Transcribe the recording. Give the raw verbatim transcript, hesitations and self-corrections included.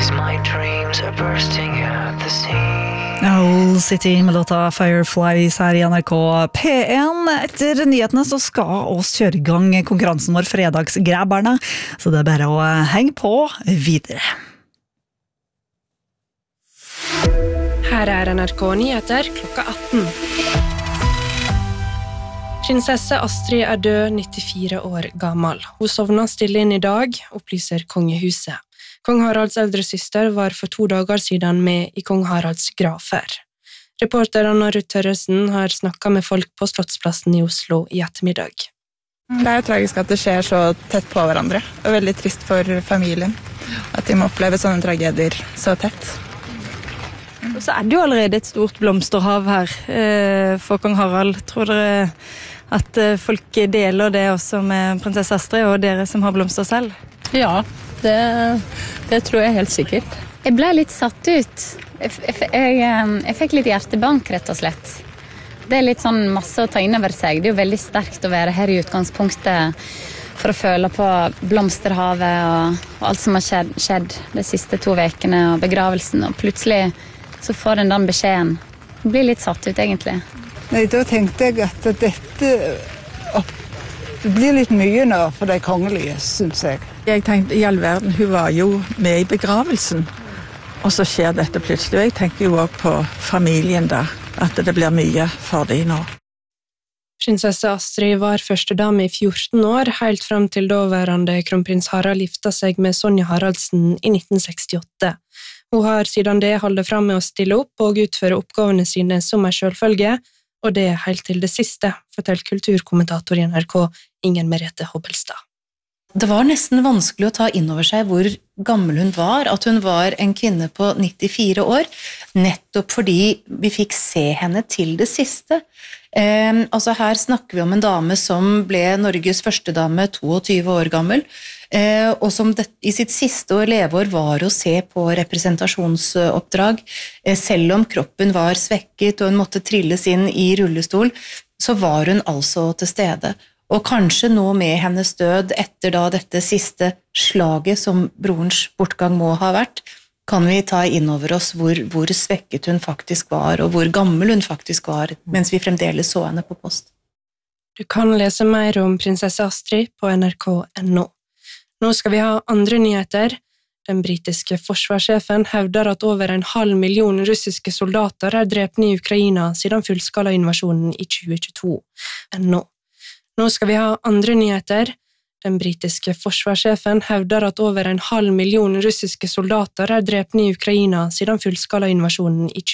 my dreams are bursting at the seams. Owl City med låta Fireflies her i N R K P en. Etter nyhetene så skal oss kjøre i gang konkurransen vår Fredagsgrabberne, så det er bare å henge på videre. Her er N R K Nyheter klokka atten. Prinsesse Astrid er død, nittifire år gammel. Hun sovna stille inn i dag, opplyser kongehuset. Kong Haralds eldre søster var for to dager siden med i Kong Haralds grafer. Reporter Anna Ruth Tørresen har snakket med folk på Slottsplassen i Oslo i ettermiddag. Det er jo tragisk at det skjer så tett på hverandre, og veldig trist for familien at de må oppleve sånne tragedier så tett. Og så er det jo allerede et stort blomsterhav her eh, for Kong Harald. Tror dere at eh, folk deler det også med prinsesse Astrid og dere som har blomster selv? Ja, det, det tror jeg helt sikkert. Jeg ble litt satt ut. Jeg, jeg, jeg, jeg fikk litt hjertebank, rett og slett. Det er litt sånn masse å ta inn over seg. Det er jo veldig sterkt å være her i utgangspunktet for å føle på blomsterhavet og, og alt som har skjedd, skjedd de siste to vekene og begravelsen, og plutselig så får en den beskjeden. Jeg blir litt satt ut, egentlig. Nei, da tenkte jeg at dette opp, det blir litt mye nå for de kongelige, synes jeg. Jeg tenkte, i all verden, hun var jo med i begravelsen, og så skjer dette plutselig. Og jeg tenker jo også på familien da, at det blir mye for de nå. Prinsesse Astrid var første dame i fjorten år, helt frem til daværende kronprins Harald gifta seg med Sonja Haraldsen i nitten sekstiåtte. Hun har siden det holdt frem med å stille opp og utføre oppgavene sine som en selvfølge, og det helt til det siste, forteller kulturkommentator i N R K Ingen Merete Hobbelstad. Det var nesten vanskelig å ta inn over seg hvor gammel hun var, at hun var en kvinne på nittifire år, nettopp fordi vi fikk se henne til det siste. Eh, altså her snakker vi om en dame som ble Norges første dame, tjueto år gammel, eh, og som det, i sitt siste år leveår var å se på representasjonsoppdrag. Eh, selv om kroppen var svekket og hun måtte trilles inn i rullestol, så var hun altså til stede. Og kanskje nå med hennes død etter da dette siste slaget som brorens bortgang må ha vært, kan vi ta inn over oss hvor, hvor svekket hun faktisk var, og hvor gammel hun faktisk var, mens vi fremdeles så henne på post. Du kan lese mer om prinsesse Astrid på N R K punktum no. Nå skal vi ha andre nyheter. Den britiske forsvarssjefen hevder at over en halv million russiske soldater er drept i Ukraina siden fullskala invasjonen i tjue tjueto. No. Nå skal vi ha andre nyheter. Den britiske forsvarssjefen hevder at over en halv million russiske soldater er drept i Ukraina siden fullskala invasjonen i